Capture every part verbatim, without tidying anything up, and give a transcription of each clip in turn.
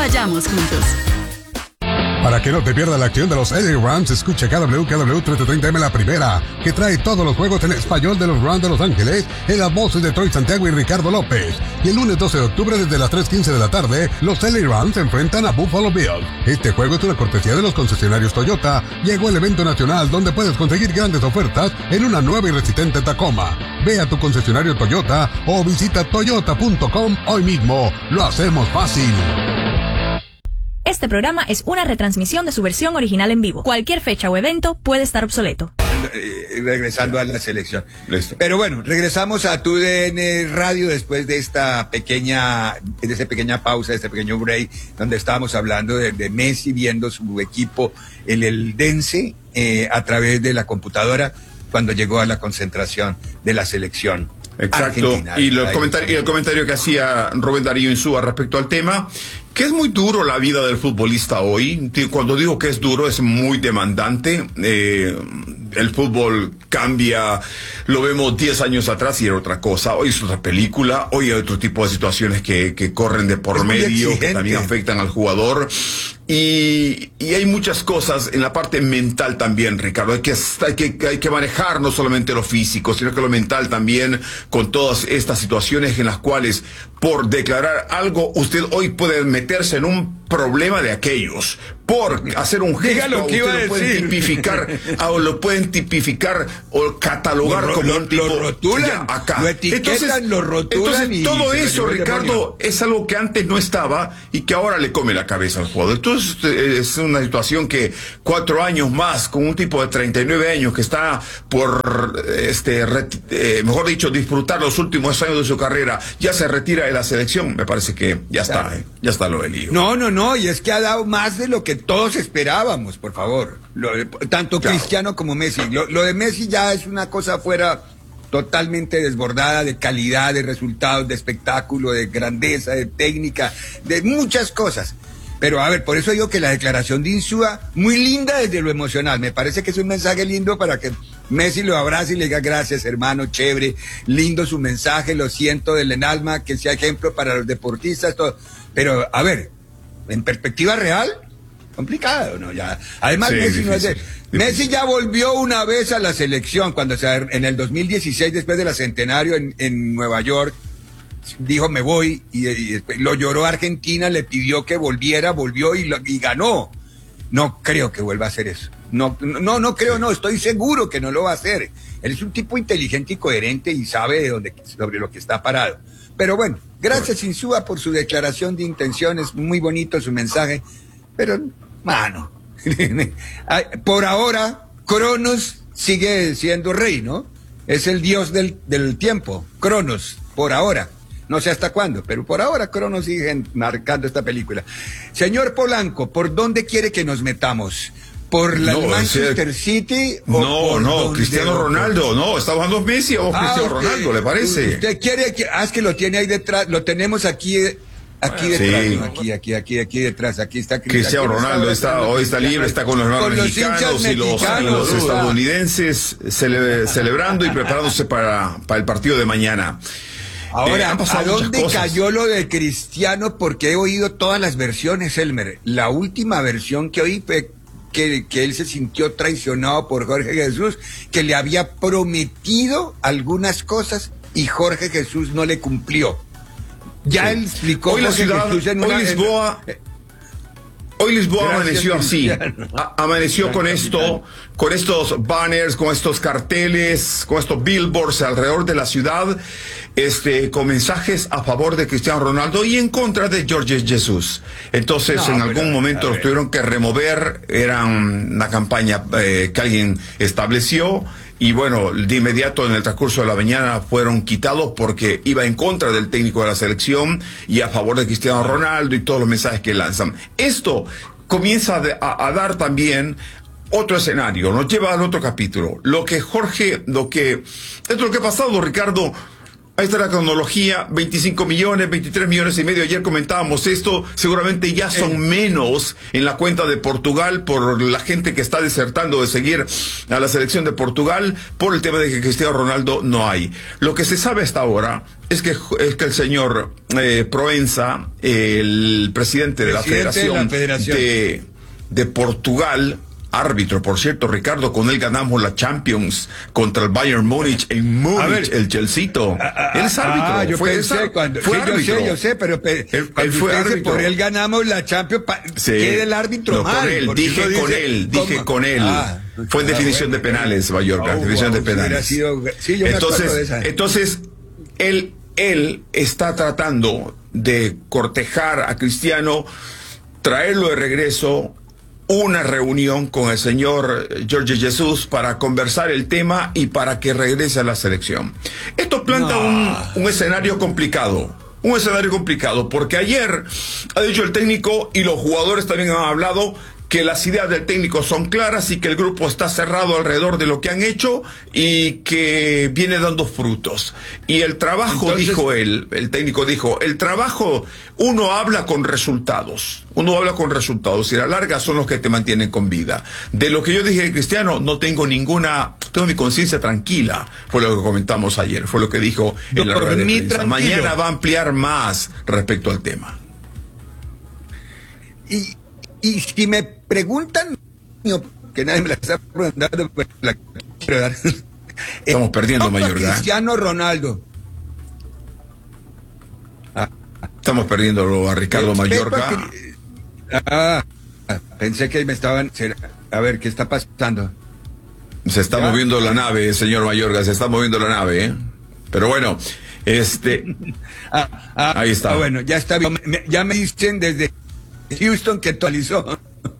Vayamos juntos. Para que no te pierdas la acción de los L A Rams, escucha K W K W trece treinta M La Primera, que trae todos los juegos en español de los Rams de Los Ángeles, en las voces de Troy Santiago y Ricardo López. Y el lunes doce de octubre, desde las tres quince de la tarde, los L A Rams se enfrentan a Buffalo Bills. Este juego es una cortesía de los concesionarios Toyota. Llegó el evento nacional donde puedes conseguir grandes ofertas en una nueva y resistente Tacoma. Ve a tu concesionario Toyota o visita toyota punto com hoy mismo. Lo hacemos fácil. Este programa es una retransmisión de su versión original en vivo. Cualquier fecha o evento puede estar obsoleto. Eh, regresando a la selección. Listo. Pero bueno, regresamos a Tu D N Radio después de esta pequeña, de esta pequeña pausa, de este pequeño break, donde estábamos hablando de, de Messi viendo su equipo, el Eldense, eh, a través de la computadora, cuando llegó a la concentración de la selección. Exacto. Argentina, y, los comentari- y el comentario que hacía Rubén Darío Insúa respecto al tema, que es muy duro la vida del futbolista hoy. Cuando digo que es duro, es muy demandante. Eh, el fútbol cambia, lo vemos diez años atrás y era otra cosa. Hoy es otra película, hoy hay otro tipo de situaciones que, que corren de por medio, que también afectan al jugador. Y, y hay muchas cosas en la parte mental también, Ricardo. Hay que, hay que, hay que manejar no solamente lo físico, sino que lo mental también, con todas estas situaciones en las cuales, por declarar algo, usted hoy puede meterse en un problema de aquellos. Por hacer un gesto, lo que usted lo pueden tipificar, o lo pueden tipificar o catalogar lo, como lo, un tipo. Lo rotulan, ya, acá. lo etiquetan, entonces, lo rotulan. Entonces, y todo eso, se Ricardo, es algo que antes no estaba y que ahora le come la cabeza al jugador. Entonces, es una situación que cuatro años más, con un tipo de treinta y nueve años que está por, este, eh, mejor dicho, disfrutar los últimos años de su carrera, ya se retira de la selección. Me parece que ya está, claro. eh, ya está lo del lío. No, no, no, y es que ha dado más de lo que todos esperábamos, por favor. Lo, tanto claro. Cristiano como Messi. Lo, lo de Messi ya es una cosa fuera totalmente desbordada de calidad, de resultados, de espectáculo, de grandeza, de técnica, de muchas cosas. Pero a ver, por eso digo que la declaración de Insúa, muy linda desde lo emocional, me parece que es un mensaje lindo para que Messi lo abrace y le diga gracias, hermano, chévere, lindo su mensaje, lo siento del en alma, que sea ejemplo para los deportistas, todo. Pero a ver, en perspectiva real, complicado, ¿no? Ya, además sí, Messi, no es de, Messi ya volvió una vez a la selección, cuando se, en el dos mil dieciséis, después de la centenario en, en Nueva York, dijo me voy, y, y lo lloró Argentina, le pidió que volviera, volvió y, lo, y ganó. No creo que vuelva a hacer eso. No, no, no creo, no, estoy seguro que no lo va a hacer. Él es un tipo inteligente y coherente y sabe de dónde, sobre lo que está parado. Pero bueno, gracias Insúa por su declaración de intenciones, muy bonito su mensaje, pero, mano, por ahora, Cronos sigue siendo rey, ¿no? Es el dios del, del tiempo, Cronos, por ahora. No sé hasta cuándo, pero por ahora Cronos sigue marcando esta película. Señor Polanco, ¿por dónde quiere que nos metamos? ¿Por la no, Manchester ese... City? O no, por no, Cristiano Ronaldo, no, está bajando Messi o ah, Cristiano usted, Ronaldo, ¿le parece? Usted quiere que, ah, es que lo tiene ahí detrás, lo tenemos aquí, aquí detrás, sí. ¿no? aquí, aquí, aquí, aquí detrás, aquí está Cristiano aquí Ronaldo, está, está hoy está libre, está con los hermanos con los mexicanos y los, mexicanos, y los estadounidenses cele, celebrando y preparándose para, para el partido de mañana. Ahora, eh, ¿a dónde cayó lo de Cristiano? Porque he oído todas las versiones, Elmer. La última versión que oí fue que, que él se sintió traicionado por Jorge Jesús, que le había prometido algunas cosas y Jorge Jesús no le cumplió. Ya sí. Él explicó hoy la ciudad, Jesús en una, hoy Lisboa, en, hoy Lisboa Gracias, amaneció así, a, amaneció Gracias, con esto, capitán. Con estos banners, con estos carteles, con estos billboards alrededor de la ciudad, este, con mensajes a favor de Cristiano Ronaldo y en contra de Jorge Jesús. Entonces, no, en algún pero, momento los tuvieron que remover, era una campaña eh, que alguien estableció. Y bueno, de inmediato en el transcurso de la mañana fueron quitados porque iba en contra del técnico de la selección y a favor de Cristiano Ronaldo y todos los mensajes que lanzan. Esto comienza a, a dar también otro escenario, nos lleva al otro capítulo. Lo que Jorge, lo que, esto es lo que ha pasado, Ricardo. Ahí está la cronología, veinticinco millones, veintitrés millones y medio. Ayer comentábamos esto, seguramente ya son menos en la cuenta de Portugal por la gente que está desertando de seguir a la selección de Portugal por el tema de que Cristiano Ronaldo no hay. Lo que se sabe hasta ahora es que, es que el señor eh, Proença, el presidente de la Presidente Federación, de, la Federación. de, de Portugal, árbitro, por cierto, Ricardo, con él ganamos la Champions contra el Bayern Múnich en Múnich, el Chelseito. Él es árbitro. Ah, yo fue pensé esa, cuando, fue sí, yo árbitro. sé, yo sé, pero pe, él, él fue árbitro. Por él ganamos la Champions, pa, sí. queda el árbitro no, mal. con él, dije dice, con él, dije ¿cómo? con él. Ah, fue en ah, definición bueno, de penales, Mallorca, oh, definición wow, de penales. Sido, sí, yo entonces, me acuerdo de esa. entonces, él, él está tratando de cortejar a Cristiano, traerlo de regreso, una reunión con el señor Jorge Jesús para conversar el tema y para que regrese a la selección. Esto planta no. un, un escenario complicado, un escenario complicado, porque ayer ha dicho el técnico y los jugadores también han hablado que las ideas del técnico son claras y que el grupo está cerrado alrededor de lo que han hecho y que viene dando frutos. Y el trabajo, Entonces, dijo él, el técnico dijo, el trabajo, uno habla con resultados, uno habla con resultados y a la larga son los que te mantienen con vida. De lo que yo dije de Cristiano, no tengo ninguna, tengo mi conciencia tranquila, fue lo que comentamos ayer, fue lo que dijo en la rueda de prensa. Mañana va a ampliar más respecto al tema. Y Y si me preguntan, que nadie me la está preguntando, pues la quiero dar. Estamos perdiendo, Mallorca. Cristiano Ronaldo. Ah. Estamos perdiendo a Ricardo Mallorca. Ah, pensé que me estaban... A ver, ¿qué está pasando? Se está ¿Ya? moviendo la nave, señor Mallorca, se está moviendo la nave, ¿eh? Pero bueno, este... ah, ah, ahí está. Ah, bueno, ya está bien. Ya me dicen desde Houston que actualizó.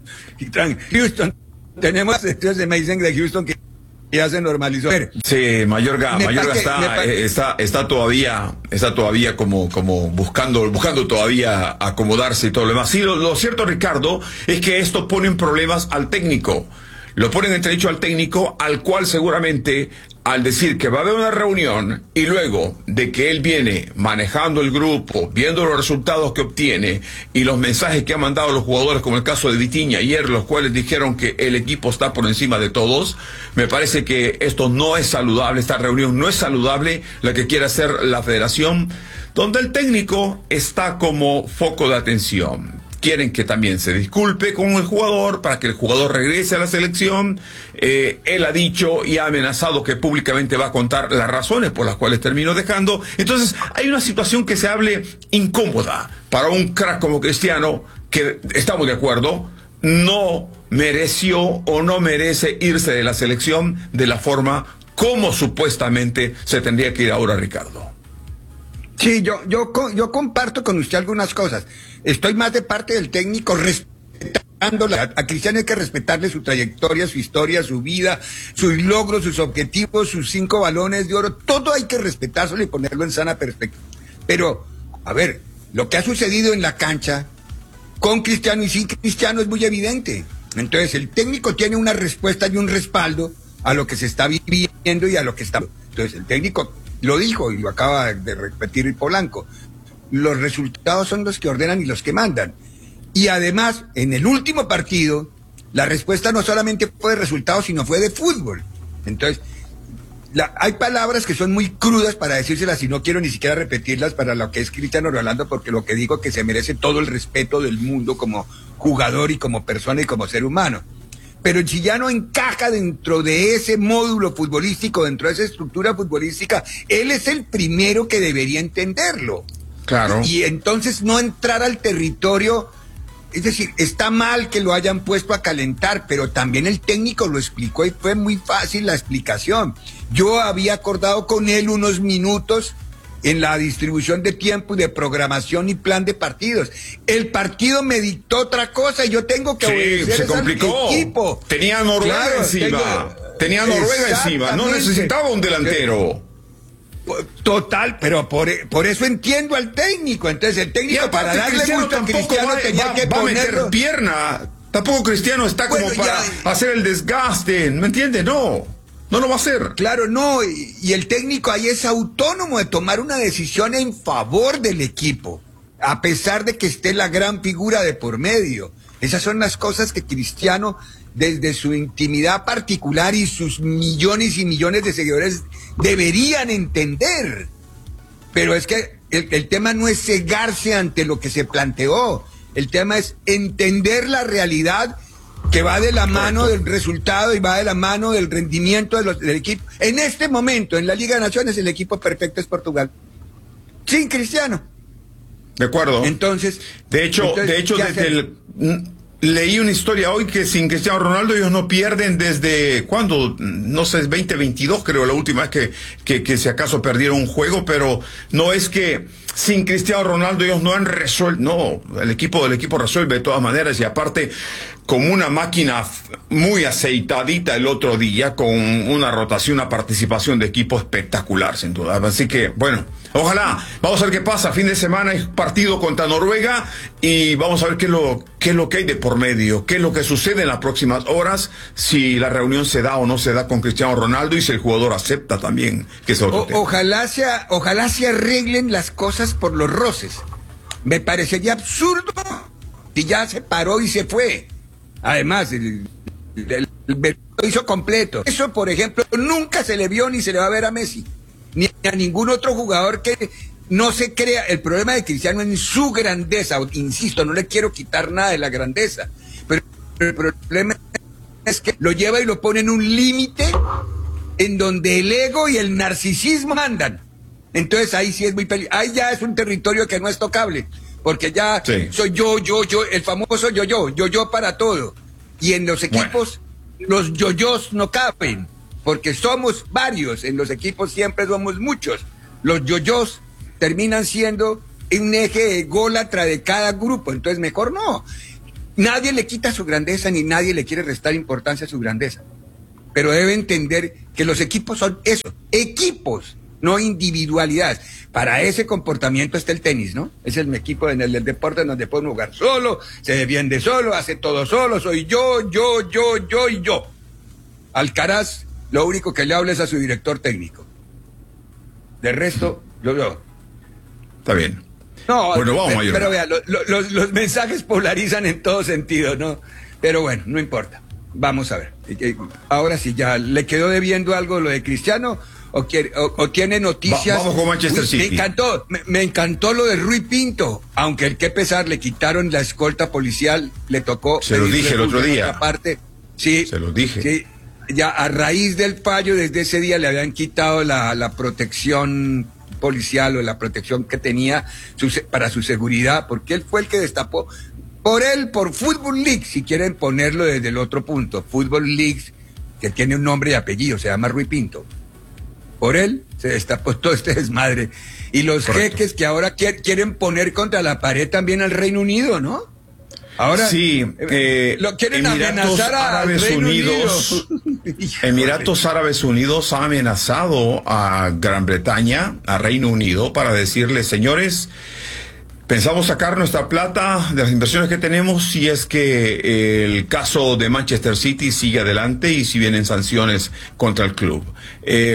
Houston, tenemos, entonces me dicen de Houston que ya se normalizó. Sí, Mallorca, Mallorca está, que, está, está todavía, está todavía como, como buscando, buscando todavía acomodarse y todo lo demás. Sí, lo, lo cierto, Ricardo, es que esto pone en problemas al técnico. Lo ponen entredicho al técnico, al cual seguramente, al decir que va a haber una reunión y luego de que él viene manejando el grupo, viendo los resultados que obtiene y los mensajes que han mandado los jugadores, como el caso de Vitinha ayer, los cuales dijeron que el equipo está por encima de todos, me parece que esto no es saludable, esta reunión no es saludable, la que quiere hacer la federación, donde el técnico está como foco de atención. Quieren que también se disculpe con el jugador para que el jugador regrese a la selección. Eh, él ha dicho y ha amenazado que públicamente va a contar las razones por las cuales terminó dejando. Entonces, hay una situación que se hable incómoda para un crack como Cristiano, que estamos de acuerdo, no mereció o no merece irse de la selección de la forma como supuestamente se tendría que ir ahora, Ricardo. Sí, yo, yo, yo comparto con usted algunas cosas. Estoy más de parte del técnico respetándola. A Cristiano hay que respetarle su trayectoria, su historia, su vida, sus logros, sus objetivos, sus cinco balones de oro. Todo hay que respetárselo y ponerlo en sana perspectiva. Pero, a ver, lo que ha sucedido en la cancha con Cristiano y sin Cristiano es muy evidente. Entonces, el técnico tiene una respuesta y un respaldo a lo que se está viviendo y a lo que está... Entonces, el técnico... Lo dijo y lo acaba de repetir Polanco. Los resultados son los que ordenan y los que mandan. Y además, en el último partido, la respuesta no solamente fue de resultados, sino fue de fútbol. Entonces, la, hay palabras que son muy crudas para decírselas y no quiero ni siquiera repetirlas para lo que es Cristiano Ronaldo, porque lo que digo es que se merece todo el respeto del mundo como jugador y como persona y como ser humano. Pero si ya no encaja dentro de ese módulo futbolístico, dentro de esa estructura futbolística, él es el primero que debería entenderlo. Claro. Y, y entonces no entrar al territorio, es decir, está mal que lo hayan puesto a calentar, pero también el técnico lo explicó y fue muy fácil la explicación. Yo había acordado con él unos minutos en la distribución de tiempo y de programación y plan de partidos. El partido me dictó otra cosa y yo tengo que sí, obedecer se complicó. al equipo. Tenía Noruega claro, encima. Tengo... Tenía Noruega encima. No necesitaba un delantero. Total, pero por, por eso entiendo al técnico. Entonces el técnico para darle Cristiano gusto a Cristiano va, tenía va, que va ponerlo. a meter pierna. Tampoco Cristiano está como bueno, para ya... hacer el desgaste. ¿Me entiendes? No. No lo va a hacer. Claro, no, y, y el técnico ahí es autónomo de tomar una decisión en favor del equipo, a pesar de que esté la gran figura de por medio. Esas son las cosas que Cristiano, desde su intimidad particular y sus millones y millones de seguidores, deberían entender. Pero es que el, el tema no es cegarse ante lo que se planteó, el tema es entender la realidad que va de la mano del resultado y va de la mano del rendimiento de los, del equipo. En este momento, en la Liga de Naciones, el equipo perfecto es Portugal, sin Cristiano. De acuerdo. Entonces, de hecho, entonces, de hecho, desde el, leí una historia hoy que sin Cristiano Ronaldo ellos no pierden desde, ¿cuándo? No sé, veinte veintidós creo, la última vez que, que, que si acaso perdieron un juego, pero no es que sin Cristiano Ronaldo ellos no han resuelto, no, el equipo del equipo resuelve de todas maneras, y aparte como una máquina muy aceitadita el otro día, con una rotación, una participación de equipo espectacular, sin duda. Así que, bueno, ojalá, vamos a ver qué pasa. Fin de semana hay partido contra Noruega y vamos a ver qué es lo, qué es lo que hay de por medio, qué es lo que sucede en las próximas horas, si la reunión se da o no se da con Cristiano Ronaldo y si el jugador acepta también, que es otro o, tema. Ojalá sea, ojalá se arreglen las cosas por los roces. Me parecería absurdo si ya se paró y se fue. Además, el, el, el, el lo hizo completo. Eso, por ejemplo, nunca se le vio ni se le va a ver a Messi, ni a ningún otro jugador que no se crea. El problema de Cristiano en su grandeza, insisto, no le quiero quitar nada de la grandeza, pero el problema es que lo lleva y lo pone en un límite en donde el ego y el narcisismo andan. Entonces ahí sí es muy peligroso. Ahí ya es un territorio que no es tocable, porque ya sí. soy yo, yo, yo, el famoso yo-yo, yo-yo para todo. Y en los equipos, bueno, los yo-yos no caben, porque somos varios, en los equipos siempre somos muchos. Los yo-yos terminan siendo un eje ególatra de cada grupo, entonces mejor no. Nadie le quita su grandeza, ni nadie le quiere restar importancia a su grandeza. Pero debe entender que los equipos son eso, equipos, no individualidades. Para ese comportamiento está el tenis, ¿no? Es el equipo en el, el deporte en donde puede jugar solo, se defiende solo, hace todo solo, soy yo, yo, yo, yo y yo. Alcaraz, lo único que le habla es a su director técnico. De resto, yo veo. Está bien. No, bueno, vamos, pero, pero vea, lo, lo, los, los mensajes polarizan en todo sentido, ¿no? Pero bueno, no importa. Vamos a ver. Ahora sí, ya le quedó debiendo algo lo de Cristiano. O, quiere, o, o tiene noticias. Va, vamos con Manchester Uy, City. Me encantó, me, me encantó lo de Rui Pinto, aunque el que pesar, le quitaron la escolta policial, le tocó. Se lo dije el otro día. Parte. Sí, se lo dije. Sí, ya a raíz del fallo, desde ese día le habían quitado la, la protección policial o la protección que tenía su, para su seguridad, porque él fue el que destapó. Por él, por Football League, si quieren ponerlo desde el otro punto, Football League, que tiene un nombre y apellido, se llama Rui Pinto. Por él se destapó todo este desmadre. Y los Correcto. jeques que ahora quier, quieren poner contra la pared también al Reino Unido, ¿no? Ahora sí, eh, lo quieren Emiratos amenazar a Árabes Reino Unidos. Emiratos Árabes Unidos ha amenazado a Gran Bretaña, a Reino Unido, para decirle, señores, pensamos sacar nuestra plata de las inversiones que tenemos si es que el caso de Manchester City sigue adelante y si vienen sanciones contra el club. Eh,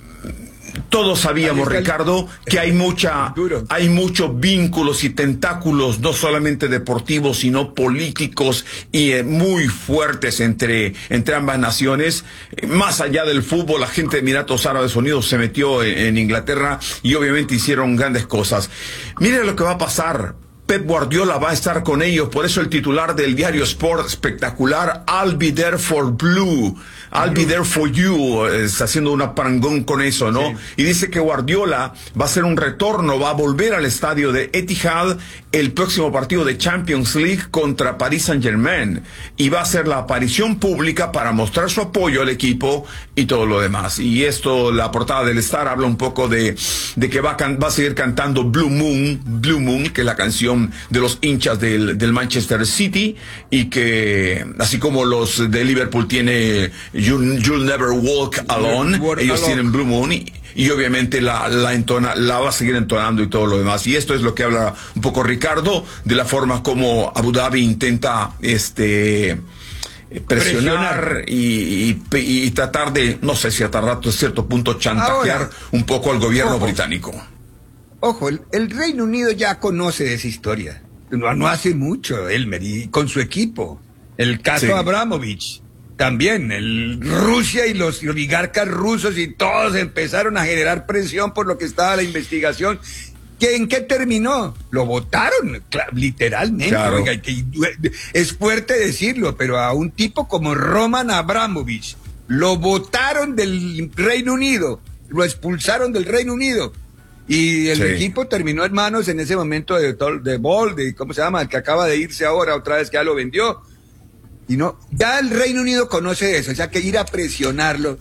Todos sabíamos, Ricardo, que hay mucha, hay muchos vínculos y tentáculos, no solamente deportivos, sino políticos y eh, muy fuertes entre, entre ambas naciones. Eh, más allá del fútbol, la gente de Emiratos Árabes Unidos se metió en, en Inglaterra y obviamente hicieron grandes cosas. Mire lo que va a pasar. Pep Guardiola va a estar con ellos, por eso el titular del diario Sport espectacular, I'll be there for blue, I'll be there for you, está haciendo una parangón con eso, ¿no? Sí. Y dice que Guardiola va a hacer un retorno, va a volver al estadio de Etihad el próximo partido de Champions League contra Paris Saint-Germain, y va a hacer la aparición pública para mostrar su apoyo al equipo y todo lo demás. Y esto, la portada del Star habla un poco de, de que va a, can, va a seguir cantando Blue Moon, Blue Moon, que es la canción de los hinchas del, del Manchester City, y que así como los de Liverpool tiene You'll, You'll Never Walk Alone, Walk ellos alone. tienen Blue Moon y, y obviamente la, la, entona, la va a seguir entonando y todo lo demás. Y esto es lo que habla un poco Ricardo de la forma como Abu Dhabi intenta este presionar, Presionar. Y, y, y tratar de, no sé si hasta rato, a cierto punto, chantajear Ahora, un poco al gobierno ojo. británico. Ojo, el, el Reino Unido ya conoce de esa historia. No, no hace mucho, Elmer, y con su equipo. El caso Sí. Abramovich, también, el Rusia y los oligarcas rusos y todos empezaron a generar presión por lo que estaba la investigación. ¿Qué, ¿En qué terminó? Lo votaron, cla- literalmente. Claro. Oiga, que- es fuerte decirlo, pero a un tipo como Roman Abramovich lo votaron del Reino Unido, lo expulsaron del Reino Unido. Y el Sí. equipo terminó en manos en ese momento de, Tol- de Ball, de, ¿cómo se llama? El que acaba de irse ahora, otra vez que ya lo vendió. Y no, ya el Reino Unido conoce eso, o sea que ir a presionarlo.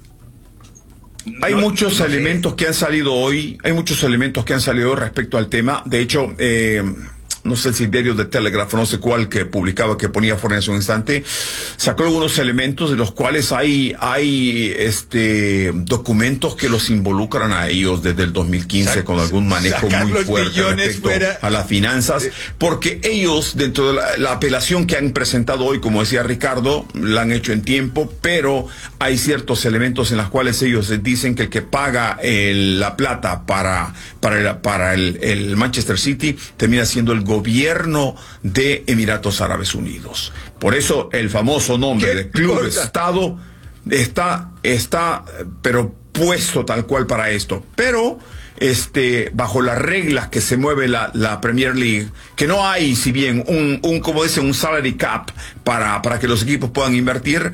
Hay No, muchos no sé. elementos que han salido hoy, hay muchos elementos que han salido respecto al tema. De hecho, eh, no sé si diario de Telegraph, no sé cuál, que publicaba, que ponía fuera en su instante, sacó algunos elementos de los cuales hay, hay este documentos que los involucran a ellos desde el dos mil quince Sac- con algún manejo sacar muy los fuerte billones respecto fuera. a las finanzas, porque ellos, dentro de la, la apelación que han presentado hoy, como decía Ricardo, la han hecho en tiempo, pero hay ciertos elementos en los cuales ellos dicen que el que paga el- la plata para, para, el, para el, el Manchester City termina siendo el gobierno de Emiratos Árabes Unidos. Por eso el famoso nombre ¿Qué de Club importa? Estado está, está, pero puesto tal cual para esto. Pero este, bajo las reglas que se mueve la, la Premier League, que no hay, si bien, un, un como dicen, un salary cap para, para que los equipos puedan invertir,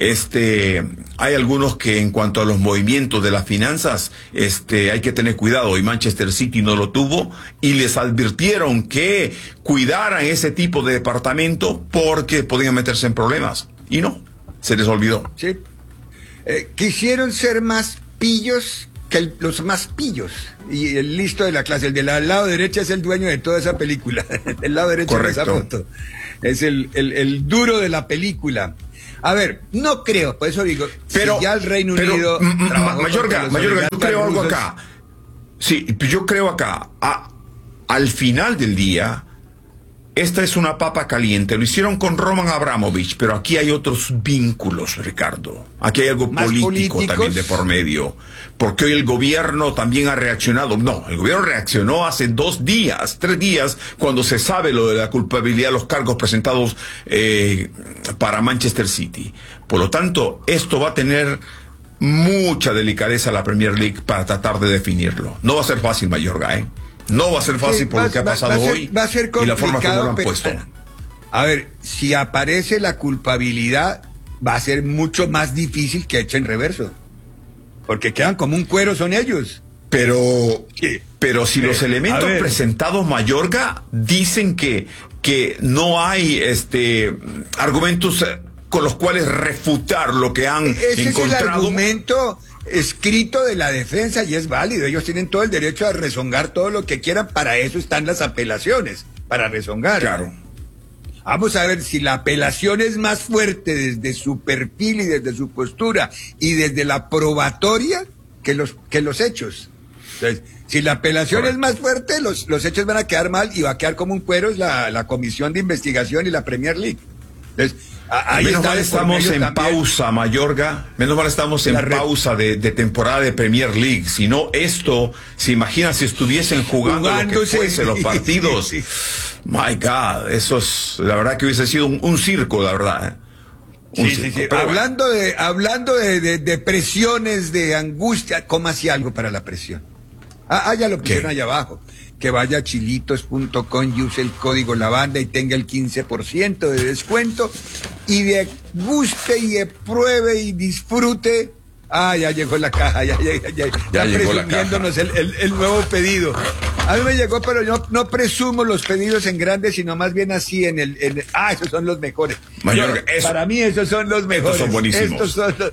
este, hay algunos que en cuanto a los movimientos de las finanzas, este, hay que tener cuidado, y Manchester City no lo tuvo, y les advirtieron que cuidaran ese tipo de departamento porque podían meterse en problemas, y no, se les olvidó. ¿Sí? Eh, quisieron ser más pillos que el- los más pillos. Y el listo de la clase, el del al lado derecho es el dueño de toda esa película. Del lado derecho Correcto. de esa foto. Es el, el, el duro de la película. A ver, no creo, por eso digo, Pero si ya el Reino pero, Unido. mm, mm, trabajó Mayorga, contra los Mayorga, yo oligarcas creo algo rusos, acá. Sí, yo creo acá. A, al final del día, esta es una papa caliente. Lo hicieron con Roman Abramovich, pero aquí hay otros vínculos, Ricardo. Aquí hay algo Más político políticos. también de por medio. Porque hoy el gobierno también ha reaccionado. No, el gobierno reaccionó hace dos días, tres días, cuando se sabe lo de la culpabilidad, los cargos presentados eh, para Manchester City. Por lo tanto, esto va a tener mucha delicadeza la Premier League para tratar de definirlo. No va a ser fácil, Mayorga, ¿eh? No va a ser fácil Sí, por va- lo que ha va- pasado va a ser- hoy va a ser y la forma como lo han complicado, pero- puesto. A ver, si aparece la culpabilidad, va a ser mucho más difícil que echen reverso. Porque quedan como un cuero, son ellos. Pero, Sí. pero si los Eh, elementos a ver. presentados, Mayorga, dicen que, que no hay este argumentos eh, con los cuales refutar lo que han Ese es el encontrado. argumento escrito de la defensa y es válido. Ellos tienen todo el derecho a rezongar todo lo que quieran. Para eso están las apelaciones, para rezongar. Claro. Vamos a ver si la apelación es más fuerte desde su perfil y desde su postura y desde la probatoria que los, que los hechos. Entonces, si la apelación Correcto. es más fuerte, los, los hechos van a quedar mal y va a quedar como un cuero la, la Comisión de Investigación y la Premier League. Entonces, a- ahí Menos está mal de por estamos medio en también. pausa, Mayorga. Menos mal estamos en La re- pausa de, de temporada de Premier League. Si no, esto, se imagina si estuviesen jugando lo que Jugándose. fuese los partidos. Sí, sí. My God, eso es, la verdad que hubiese sido un, un circo, la verdad. ¿eh? Un Sí, sí, circo. sí. Pero bueno. Hablando de, hablando de, de, de presiones, de angustia, ¿cómo hacía algo para la presión? Ah, ah, ya lo pusieron ¿Qué? allá abajo. Que vaya a chilitos punto com y use el código La Banda y tenga el quince por ciento de descuento y de guste y de pruebe y disfrute. Ah, ya llegó la caja, ya, ya, ya, ya, Ya está llegó la presumiéndonos el, el, el nuevo pedido. A mí me llegó, pero yo no presumo los pedidos en grande, sino más bien así en el... En el- ah, esos son los mejores. Mayorga, Yo- eso- para mí esos son los mejores. son buenísimos. Estos son los-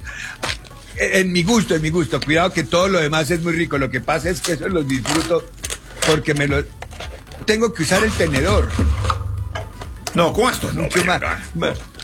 en mi gusto, en mi gusto. Cuidado que todo lo demás es muy rico. Lo que pasa es que eso los disfruto porque me lo... Tengo que usar el tenedor. No, con esto no. Mucho más.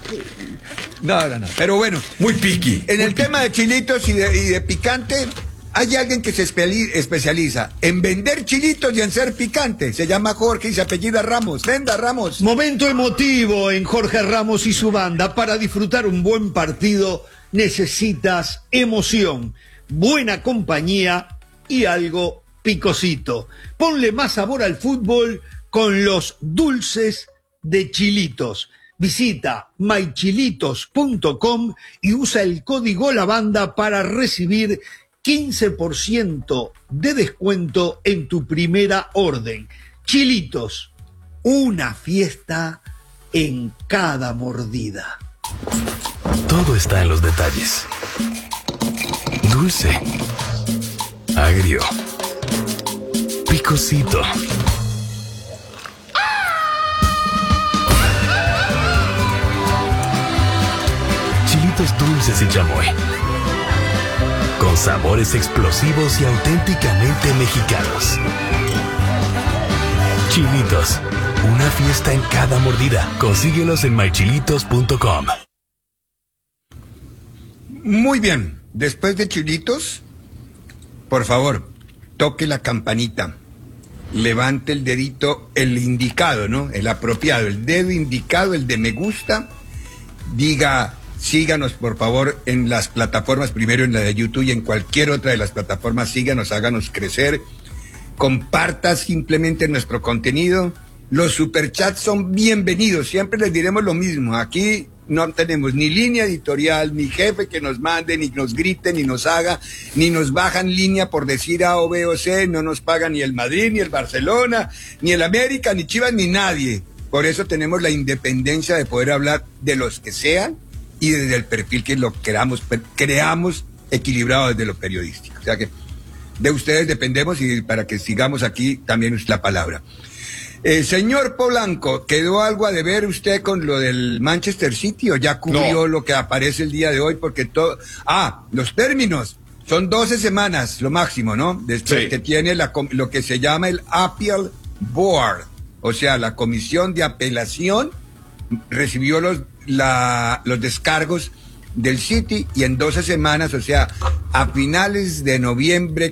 No, no, no. Pero bueno, Muy piqui. en muy el piqui. tema de chilitos y de, y de picante, Hay alguien que se especializa en vender chilitos y en ser picante. Se llama Jorge y se apellida Ramos. Venda, Ramos. Momento emotivo en Jorge Ramos y su banda. Para disfrutar un buen partido necesitas emoción, buena compañía y algo picosito. Ponle más sabor al fútbol con los dulces de Chilitos. Visita my chilitos punto com y usa el código La Banda para recibir quince por ciento de descuento en tu primera orden. Chilitos, una fiesta en cada mordida. Todo está en los detalles. Dulce, agrio, picosito. Chilitos dulces y chamoy, con sabores explosivos y auténticamente mexicanos. Chilitos, una fiesta en cada mordida. Consíguelos en my chilitos punto com. Muy bien, después de Chilitos, por favor, toque la campanita, levante el dedito, el indicado, ¿no? El apropiado, el dedo indicado, el de me gusta, diga, síganos por favor en las plataformas, primero en la de YouTube y en cualquier otra de las plataformas, síganos, háganos crecer, comparta simplemente nuestro contenido, los superchats son bienvenidos, siempre les diremos lo mismo, aquí no tenemos ni línea editorial, ni jefe que nos mande, ni nos grite, ni nos haga, ni nos bajan línea por decir A o B o C, no nos paga ni el Madrid, ni el Barcelona, ni el América, ni Chivas, ni nadie. Por eso tenemos la independencia de poder hablar de los que sean y desde el perfil que lo queramos, creamos equilibrado desde lo periodístico. O sea que de ustedes dependemos y para que sigamos aquí también es la palabra. Eh, señor Polanco, ¿quedó algo a deber usted con lo del Manchester City o ya cubrió no. lo que aparece el día de hoy? Porque todo... Ah, los términos. Son doce semanas, lo máximo, ¿no? Desde sí. que tiene la, lo que se llama el Appeal Board. O sea, la comisión de apelación recibió los, la, los descargos del City y en doce semanas, o sea, a finales de noviembre